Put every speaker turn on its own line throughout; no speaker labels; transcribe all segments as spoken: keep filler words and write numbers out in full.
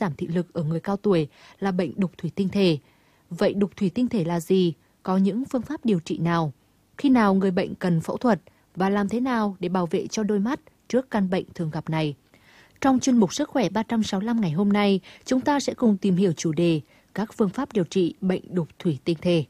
giảm thị lực ở người cao tuổi là bệnh đục thủy tinh thể. Vậy đục thủy tinh thể là gì? Có những phương pháp điều trị nào? Khi nào người bệnh cần phẫu thuật? Và làm thế nào để bảo vệ cho đôi mắt trước căn bệnh thường gặp này? Trong chuyên mục Sức khỏe ba trăm sáu mươi lăm ngày hôm nay, chúng ta sẽ cùng tìm hiểu chủ đề các phương pháp điều trị bệnh đục thủy tinh thể.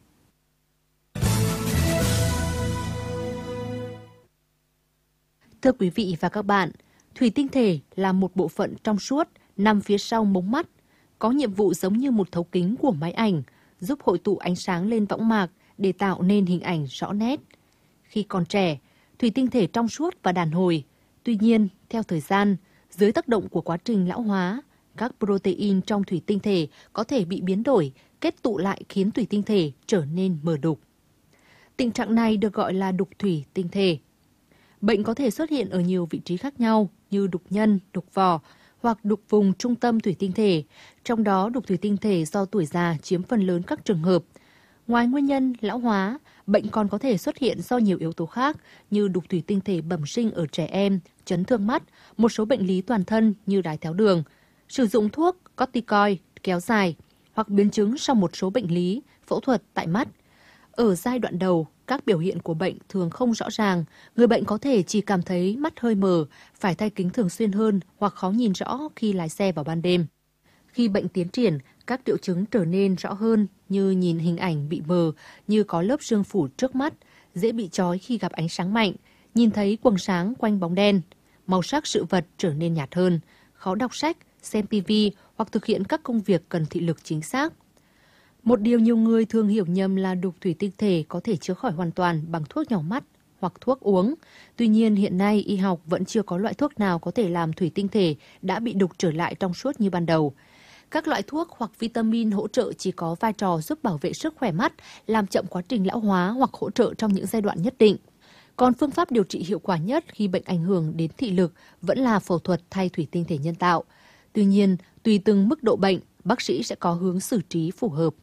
Thưa quý vị và các bạn, thủy tinh thể là một bộ phận trong suốt nằm phía sau mống mắt, có nhiệm vụ giống như một thấu kính của máy ảnh, giúp hội tụ ánh sáng lên võng mạc để tạo nên hình ảnh rõ nét. Khi còn trẻ, thủy tinh thể trong suốt và đàn hồi. Tuy nhiên, theo thời gian, dưới tác động của quá trình lão hóa, các protein trong thủy tinh thể có thể bị biến đổi, kết tụ lại khiến thủy tinh thể trở nên mờ đục. Tình trạng này được gọi là đục thủy tinh thể. Bệnh có thể xuất hiện ở nhiều vị trí khác nhau như đục nhân, đục vỏ hoặc đục vùng trung tâm thủy tinh thể. Trong đó, đục thủy tinh thể do tuổi già chiếm phần lớn các trường hợp. Ngoài nguyên nhân lão hóa, bệnh còn có thể xuất hiện do nhiều yếu tố khác như đục thủy tinh thể bẩm sinh ở trẻ em, chấn thương mắt, một số bệnh lý toàn thân như đái tháo đường, sử dụng thuốc corticoid kéo dài hoặc biến chứng sau một số bệnh lý, phẫu thuật tại mắt. Ở giai đoạn đầu, các biểu hiện của bệnh thường không rõ ràng, người bệnh có thể chỉ cảm thấy mắt hơi mờ, phải thay kính thường xuyên hơn hoặc khó nhìn rõ khi lái xe vào ban đêm. Khi bệnh tiến triển, các triệu chứng trở nên rõ hơn như nhìn hình ảnh bị mờ, như có lớp sương phủ trước mắt, dễ bị chói khi gặp ánh sáng mạnh, nhìn thấy quầng sáng quanh bóng đen, màu sắc sự vật trở nên nhạt hơn, khó đọc sách, xem tivi hoặc thực hiện các công việc cần thị lực chính xác. Một điều nhiều người thường hiểu nhầm là đục thủy tinh thể có thể chữa khỏi hoàn toàn bằng thuốc nhỏ mắt hoặc thuốc uống. Tuy nhiên, hiện nay y học vẫn chưa có loại thuốc nào có thể làm thủy tinh thể đã bị đục trở lại trong suốt như ban đầu. Các loại thuốc hoặc vitamin hỗ trợ chỉ có vai trò giúp bảo vệ sức khỏe mắt, làm chậm quá trình lão hóa hoặc hỗ trợ trong những giai đoạn nhất định. Còn phương pháp điều trị hiệu quả nhất khi bệnh ảnh hưởng đến thị lực vẫn là phẫu thuật thay thủy tinh thể nhân tạo. Tuy nhiên, tùy từng mức độ bệnh, bác sĩ sẽ có hướng xử trí phù hợp.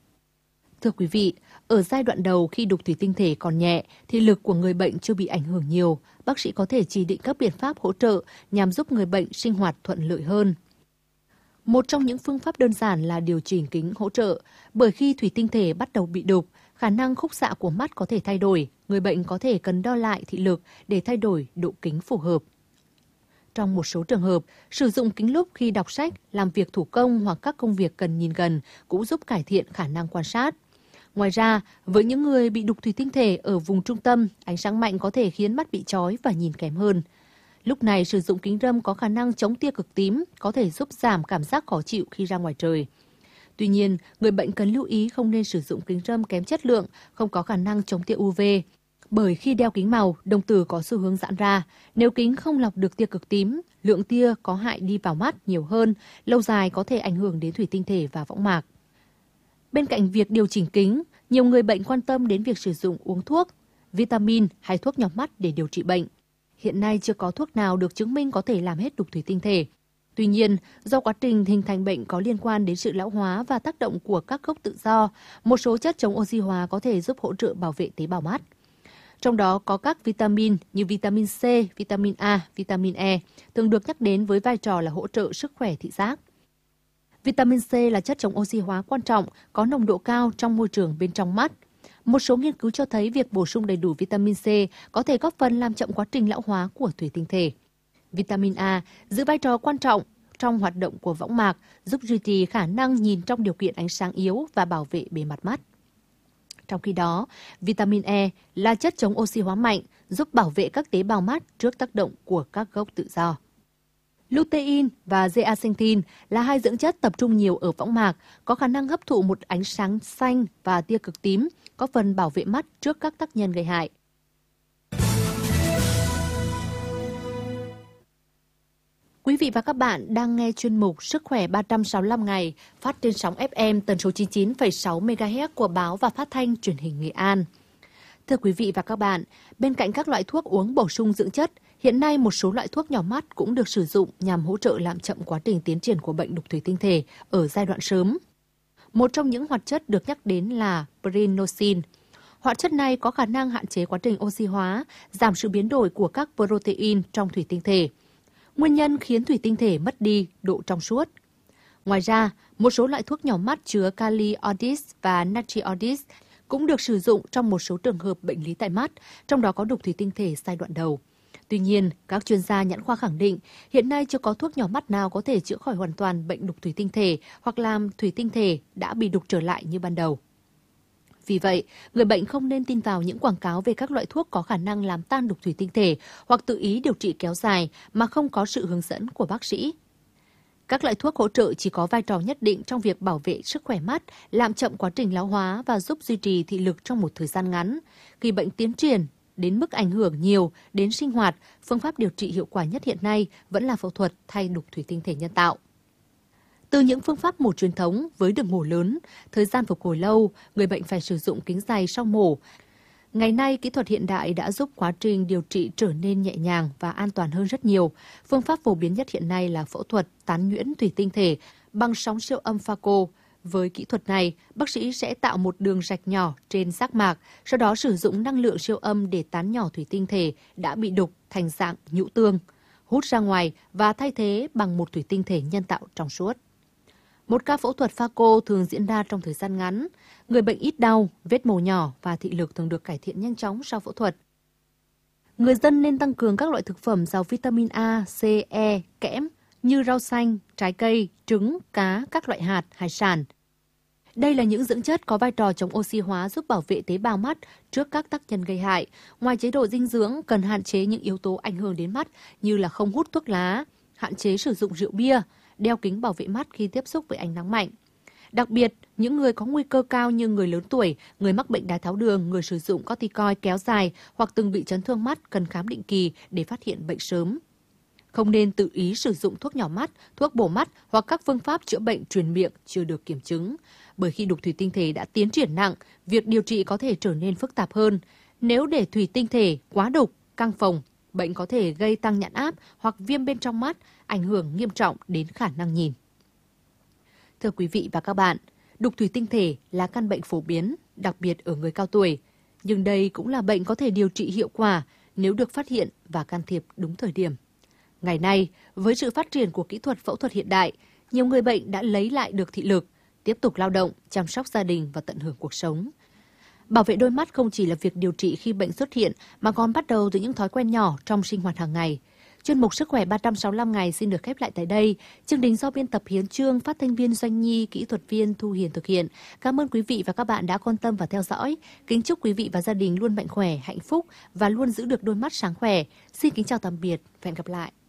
Thưa quý vị, ở giai đoạn đầu khi đục thủy tinh thể còn nhẹ, thị lực của người bệnh chưa bị ảnh hưởng nhiều, bác sĩ có thể chỉ định các biện pháp hỗ trợ nhằm giúp người bệnh sinh hoạt thuận lợi hơn. Một trong những phương pháp đơn giản là điều chỉnh kính hỗ trợ, bởi khi thủy tinh thể bắt đầu bị đục, khả năng khúc xạ của mắt có thể thay đổi, người bệnh có thể cần đo lại thị lực để thay đổi độ kính phù hợp. Trong một số trường hợp, sử dụng kính lúp khi đọc sách, làm việc thủ công hoặc các công việc cần nhìn gần cũng giúp cải thiện khả năng quan sát. Ngoài ra, với những người bị đục thủy tinh thể ở vùng trung tâm, ánh sáng mạnh có thể khiến mắt bị chói và nhìn kém hơn. Lúc này, sử dụng kính râm có khả năng chống tia cực tím, có thể giúp giảm cảm giác khó chịu khi ra ngoài trời. Tuy nhiên, người bệnh cần lưu ý không nên sử dụng kính râm kém chất lượng, không có khả năng chống tia u vê. Bởi khi đeo kính màu, đồng tử có xu hướng giãn ra. Nếu kính không lọc được tia cực tím, lượng tia có hại đi vào mắt nhiều hơn, lâu dài có thể ảnh hưởng đến thủy tinh thể và võng mạc. Bên cạnh việc điều chỉnh kính, nhiều người bệnh quan tâm đến việc sử dụng uống thuốc, vitamin hay thuốc nhỏ mắt để điều trị bệnh. Hiện nay chưa có thuốc nào được chứng minh có thể làm hết đục thủy tinh thể. Tuy nhiên, do quá trình hình thành bệnh có liên quan đến sự lão hóa và tác động của các gốc tự do, một số chất chống oxy hóa có thể giúp hỗ trợ bảo vệ tế bào mắt. Trong đó có các vitamin như vitamin C, vitamin A, vitamin E, thường được nhắc đến với vai trò là hỗ trợ sức khỏe thị giác. Vitamin C là chất chống oxy hóa quan trọng, có nồng độ cao trong môi trường bên trong mắt. Một số nghiên cứu cho thấy việc bổ sung đầy đủ vitamin C có thể góp phần làm chậm quá trình lão hóa của thủy tinh thể. Vitamin A giữ vai trò quan trọng trong hoạt động của võng mạc, giúp duy trì khả năng nhìn trong điều kiện ánh sáng yếu và bảo vệ bề mặt mắt. Trong khi đó, vitamin E là chất chống oxy hóa mạnh, giúp bảo vệ các tế bào mắt trước tác động của các gốc tự do. Lutein và zeaxanthin là hai dưỡng chất tập trung nhiều ở võng mạc, có khả năng hấp thụ một ánh sáng xanh và tia cực tím, có phần bảo vệ mắt trước các tác nhân gây hại. Quý vị và các bạn đang nghe chuyên mục Sức khỏe ba trăm sáu mươi lăm ngày phát trên sóng ép em tần số chín mươi chín phẩy sáu mê ga héc của Báo và Phát thanh Truyền hình Nghệ An. Thưa quý vị và các bạn, bên cạnh các loại thuốc uống bổ sung dưỡng chất, hiện nay một số loại thuốc nhỏ mắt cũng được sử dụng nhằm hỗ trợ làm chậm quá trình tiến triển của bệnh đục thủy tinh thể ở giai đoạn sớm. Một trong những hoạt chất được nhắc đến là Prinosin. Hoạt chất này có khả năng hạn chế quá trình oxy hóa, giảm sự biến đổi của các protein trong thủy tinh thể. Nguyên nhân khiến thủy tinh thể mất đi độ trong suốt. Ngoài ra, một số loại thuốc nhỏ mắt chứa kali iodide và natri iodide cũng được sử dụng trong một số trường hợp bệnh lý tại mắt, trong đó có đục thủy tinh thể giai đoạn đầu. Tuy nhiên, các chuyên gia nhãn khoa khẳng định hiện nay chưa có thuốc nhỏ mắt nào có thể chữa khỏi hoàn toàn bệnh đục thủy tinh thể hoặc làm thủy tinh thể đã bị đục trở lại như ban đầu. Vì vậy, người bệnh không nên tin vào những quảng cáo về các loại thuốc có khả năng làm tan đục thủy tinh thể hoặc tự ý điều trị kéo dài mà không có sự hướng dẫn của bác sĩ. Các loại thuốc hỗ trợ chỉ có vai trò nhất định trong việc bảo vệ sức khỏe mắt, làm chậm quá trình lão hóa và giúp duy trì thị lực trong một thời gian ngắn. Khi bệnh tiến triển đến mức ảnh hưởng nhiều đến sinh hoạt, phương pháp điều trị hiệu quả nhất hiện nay vẫn là phẫu thuật thay đục thủy tinh thể nhân tạo. Từ những phương pháp mổ truyền thống với đường mổ lớn, thời gian phục hồi lâu, người bệnh phải sử dụng kính dày sau mổ. Ngày nay, kỹ thuật hiện đại đã giúp quá trình điều trị trở nên nhẹ nhàng và an toàn hơn rất nhiều. Phương pháp phổ biến nhất hiện nay là phẫu thuật tán nhuyễn thủy tinh thể bằng sóng siêu âm pha cô. Với kỹ thuật này, bác sĩ sẽ tạo một đường rạch nhỏ trên giác mạc, sau đó sử dụng năng lượng siêu âm để tán nhỏ thủy tinh thể đã bị đục thành dạng nhũ tương, hút ra ngoài và thay thế bằng một thủy tinh thể nhân tạo trong suốt. Một ca phẫu thuật pha cô thường diễn ra trong thời gian ngắn, người bệnh ít đau, vết mổ nhỏ và thị lực thường được cải thiện nhanh chóng sau phẫu thuật. Người dân nên tăng cường các loại thực phẩm giàu vitamin A, C, E, kẽm như rau xanh, trái cây, trứng, cá, các loại hạt, hải sản. Đây là những dưỡng chất có vai trò chống oxy hóa giúp bảo vệ tế bào mắt trước các tác nhân gây hại. Ngoài chế độ dinh dưỡng, cần hạn chế những yếu tố ảnh hưởng đến mắt như là không hút thuốc lá, hạn chế sử dụng rượu bia, đeo kính bảo vệ mắt khi tiếp xúc với ánh nắng mạnh. Đặc biệt, những người có nguy cơ cao như người lớn tuổi, người mắc bệnh đái tháo đường, người sử dụng corticoid kéo dài hoặc từng bị chấn thương mắt cần khám định kỳ để phát hiện bệnh sớm. Không nên tự ý sử dụng thuốc nhỏ mắt, thuốc bổ mắt hoặc các phương pháp chữa bệnh truyền miệng chưa được kiểm chứng. Bởi khi đục thủy tinh thể đã tiến triển nặng, việc điều trị có thể trở nên phức tạp hơn. Nếu để thủy tinh thể quá đục, căng phồng, bệnh có thể gây tăng nhãn áp hoặc viêm bên trong mắt, ảnh hưởng nghiêm trọng đến khả năng nhìn. Thưa quý vị và các bạn, đục thủy tinh thể là căn bệnh phổ biến, đặc biệt ở người cao tuổi. Nhưng đây cũng là bệnh có thể điều trị hiệu quả nếu được phát hiện và can thiệp đúng thời điểm. Ngày nay, với sự phát triển của kỹ thuật phẫu thuật hiện đại, nhiều người bệnh đã lấy lại được thị lực, tiếp tục lao động, chăm sóc gia đình và tận hưởng cuộc sống. Bảo vệ đôi mắt không chỉ là việc điều trị khi bệnh xuất hiện mà còn bắt đầu từ những thói quen nhỏ trong sinh hoạt hàng ngày. Chuyên mục Sức khỏe ba trăm sáu mươi lăm ngày xin được khép lại tại đây. Chương trình do biên tập Hiến Trương, phát thanh viên Doanh Nhi, kỹ thuật viên Thu Hiền thực hiện. Cảm ơn quý vị và các bạn đã quan tâm và theo dõi. Kính chúc quý vị và gia đình luôn mạnh khỏe, hạnh phúc và luôn giữ được đôi mắt sáng khỏe. Xin kính chào tạm biệt và hẹn gặp lại.